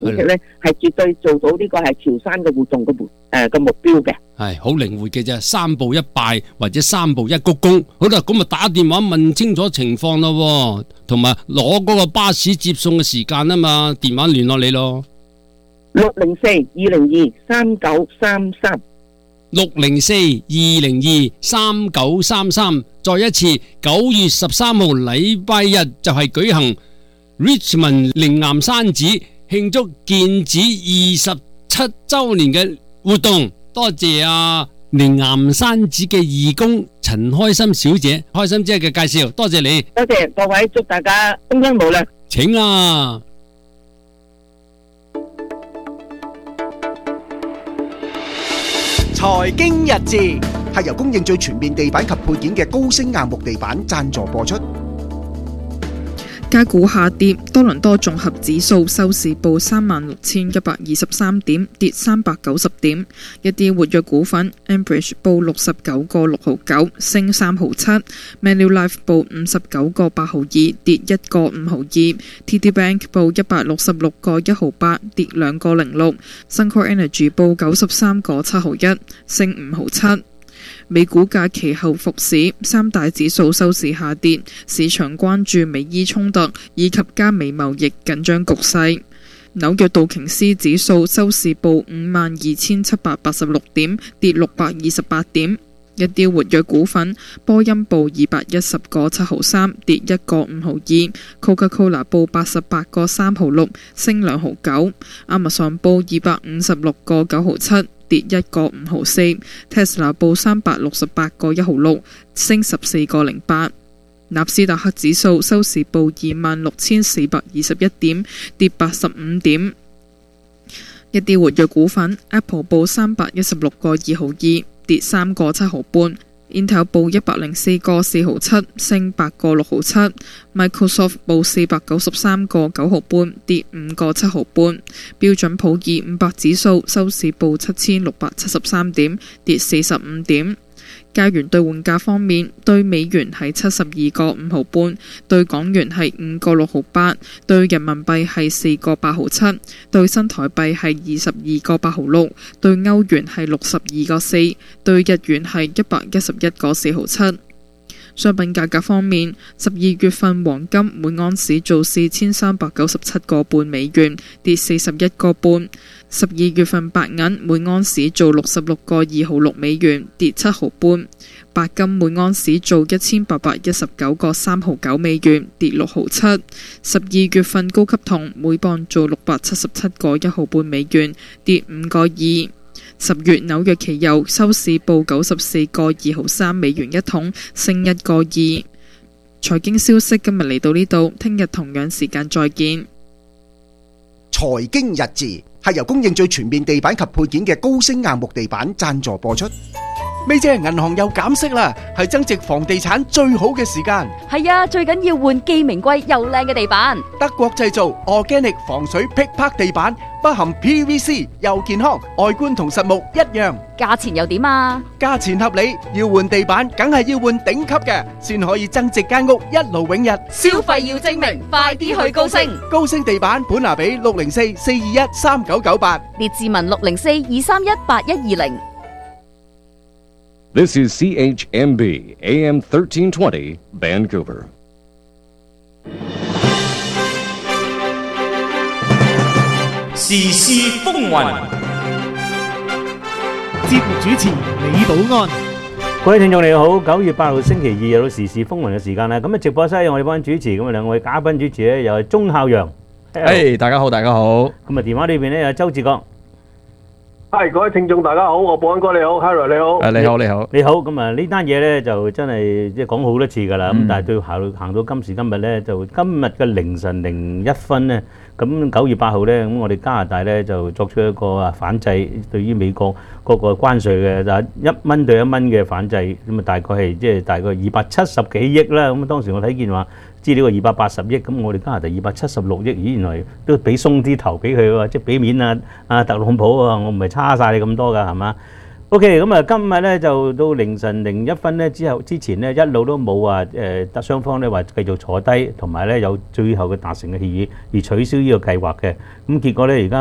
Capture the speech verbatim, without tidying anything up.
而且咧係絕對做到呢個係潮汕嘅活動嘅目誒嘅目標嘅。 係好靈活嘅啫，三步一拜或者三步一鞠躬。好啦，咁啊打電話問清楚情況咯，同埋攞嗰個巴士接送嘅時間啊嘛，電話聯絡你咯。 六零四二零二三九三三， 六零四二零二三九三三。再一次，九月十三號禮拜日就係舉行 Richmond 靈岩山寺慶祝建寺二十七周年嘅活動。多謝啊靈岩山寺嘅義工陳開心小姐、開心姐嘅介紹，多謝你， 多謝各位，祝大家功德無量。 請啊！ 財經日誌係由供應最全面地板及配件嘅高升硬木地板贊助播出。 加股下跌，多倫多綜合指數收市報三萬六千一百二十三點，跌三百九十點。一啲活躍股份 Enbridge 報六十九個六毫九，升三毫七。Manulife 報五十九個八毫二，跌一個五毫二。T D Bank 報一百六十六個一毫八，跌兩個零六。Suncor Energy 報九十三個七毫一，升五毫七。美股假期後復市，三大指數收市下跌，市場關注美伊衝突以及加美貿易緊張局勢。紐約道瓊斯指數收市報五萬二千七百八十六點，跌六百二十八點。一啲活躍股份，波音報二百一十個七毫三，跌一個五毫二。Coca-Cola 報八十八個三毫六，升兩毫九。Amazon 報二百五十六個九毫七，跌一個五毫四。Tesla 報三百六十八個一毫六，升十四個零八。納斯達克指數收市報二萬六千四百二十一點，跌八十五點。一啲活躍股份 ，Apple 報三百一十六個二毫二，跌三個七毫半。Intel 報一百零四個四毫七，升八個六毫七。Microsoft 報四百九十三個九毫半，跌五個七毫半。標準普爾五百指數收市報七千六百七十三點，跌四十五點。加元兌換價方面，對美元係七十二個五毫半，對港元係五個六毫八，對人民幣係四個八毫七，對新台幣係二十二個八毫六，對歐元係六十二個四，對日元係一百一十一個四毫七。商品價格方面，十二月份黃金每盎司做四千三百九十七個半美元，跌四十一個半；十二月份白銀每盎司做六十六個二毫六美元，跌七毫半；白金每盎司做一千八百一十九個三毫九美元，跌六毫七；十二月份高級銅每磅做六百七十七個一毫半美元，跌五個二。十月紐約期油收市報九十四個二毫三美元一桶，升一個二。財經消息今日嚟到呢度，聽日同樣時間再見。 財經日誌係由供應最全面地板及配件嘅高升硬木地板贊助播出。咪姐，銀行又減息啦，係增值房地產最好嘅時間。 係啊，最緊要換既名貴又靚嘅地板。 德國製造 Organic 防水劈拍地板，不含 P V C， 又健康，外觀同實木一樣。 價錢又點啊？ 價錢合理，要換地板梗係要換頂級嘅，先可以增值間屋一勞永逸。 消費要精明，快啲去高升。 高升地板本拿比六零四四二一三九九八， 列治文六零四二三一八一二零。 This is C H M B A M thirteen twenty Vancouver. 時事風雲， 節目主持李寶安。 各位聽眾你好，九月八號星期二又到時事風雲嘅時間啦。咁啊，直播室我哋班主持咁啊，兩位嘉賓主持咧又係鐘孝陽。 誒，大家好，大家好。 咁啊，電話裏邊咧有周志剛。 係，各位聽眾大家好，我保安哥你好 ，Harry 你好。 誒，你好，你好， 你好。咁啊，呢單嘢咧就真係即係講好多次噶啦。咁、嗯、但係到行到行到今時今日咧，就今日嘅凌晨零一分咧，咁九月八號咧，咁我哋加拿大咧就作出一個啊反制，對於美國嗰個關稅嘅就一蚊對一蚊嘅反制，咁啊大概係即係大概二百七十幾億啦。咁當時我睇見話資料係二百八十億，咁我哋加拿大二百七十六億，咦原來都俾鬆啲頭俾佢喎，即係俾面啊啊特朗普啊，我唔係差晒你咁多㗎係嘛？ OK， 咁啊，今日咧就到凌晨零一分咧之後，之前咧一路都冇話誒得雙方咧話繼續坐低，同埋咧有最後嘅達成嘅協議而取消呢個計劃嘅。咁結果咧而家